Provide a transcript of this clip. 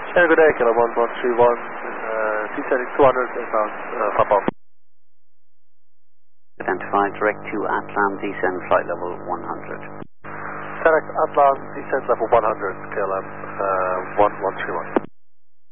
Good day, Kilo 1131, descending 200 inbound, pop off. Identified, direct to Atlan, descend flight level 100. Direct Atlan, descend level 100, KLM 1131.